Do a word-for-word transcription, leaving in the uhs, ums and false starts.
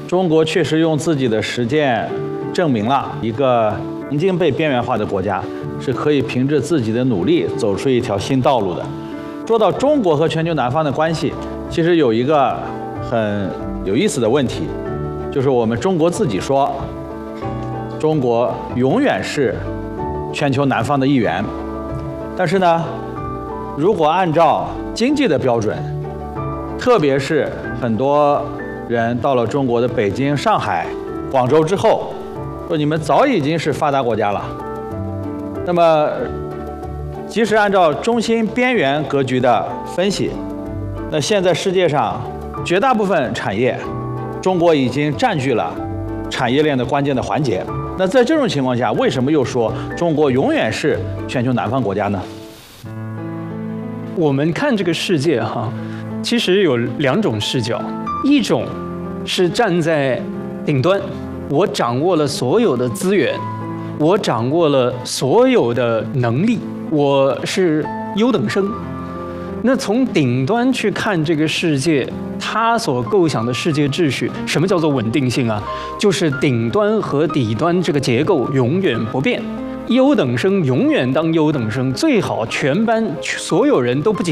中国确实用自己的实践证明了，一个曾经被边缘化的国家是可以凭着自己的努力走出一条新道路的。说到中国和全球南方的关系，其实有一个很有意思的问题，就是我们中国自己说，中国永远是全球南方的一员。但是呢，如果按照经济的标准，特别是很多人到了中国的北京、上海、广州之后，说你们早已经是发达国家了。那么，即使按照中心边缘格局的分析，那现在世界上绝大部分产业，中国已经占据了产业链的关键的环节。那在这种情况下，为什么又说中国永远是全球南方国家呢？ 我们看这个世界哈，其实有两种视角，一种是站在顶端，我掌握了所有的资源，我掌握了所有的能力，我是优等生。那从顶端去看这个世界，他所构想的世界秩序，什么叫做稳定性啊？就是顶端和底端这个结构永远不变，优等生永远当优等生，最好全班所有人都不仅